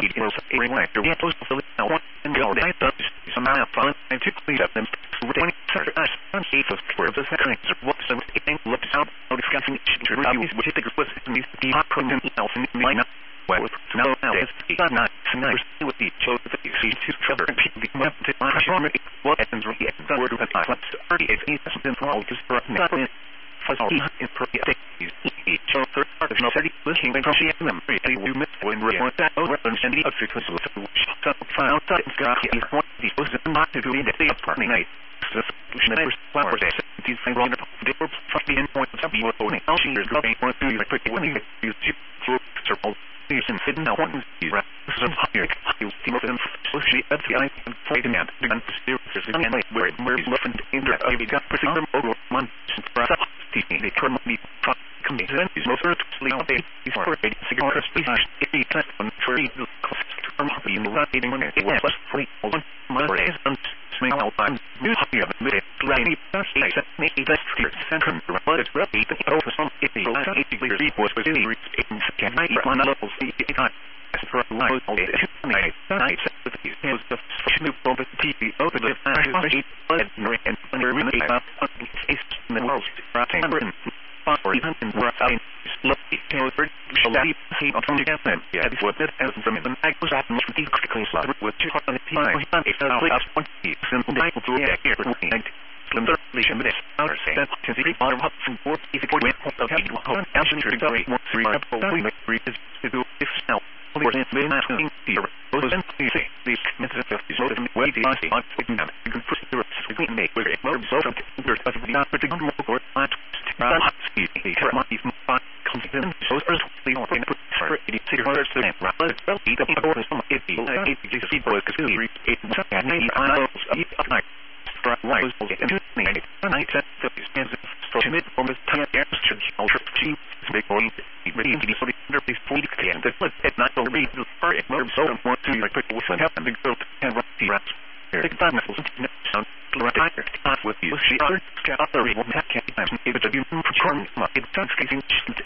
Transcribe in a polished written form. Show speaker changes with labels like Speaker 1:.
Speaker 1: was a reminder we had to fill it out and go down some fun and to clean up them with any sort of us on safe of the seconds or what so it ain't looked out discussing reviews which it was in the operating else in the line well nowadays he got not nice with the chose that you see to cover and people the map to my what happens really at the word of the time 38 been for all just for nothing for all in project each other part of no study looking at the memory you miss when we're that weapons and the other because so found that it's got here what the was not to do in the apartment night so never flowers these things wrong they were fucking in point of you only all she is going to you pretty when you for circle and sitting out one is some higher you team of them so she at the eye and fight and seriously and where we're looking in the I got pretty over month the currently coming is most earthly all day for a cigar species if you test on for the cost term you know not even when it was free one more days and smell time new here the minute rainy that's maybe that's here center but it's really the over some if the last 80 years was really in can I run levels the time for a while all day night with these was the new over the TV over the and under really about in the world or even in where I lucky to see on the again yeah this was it as from the I was at much the quickly slaughter with 200 people if I was 20 simple day to get here and slender lesion this outer say that to the bottom up from 4 if it went on the action to great 3 is to do if now for the main asking here those and see these methods of this mode of way the I on you can put the make with it more so that there's a not particular more the current even confident so early or in for it is here first and rather well be the board is some if the people is to reach 8 and 9 miles of night for right was into night set the stands for mid from the time extra ultra cheap big point ready to be sort of under this point and the flip at night will read the for it more so want to put with what happened the girl and run the rats here the time was sound with you she other one can't even if it you perform it sounds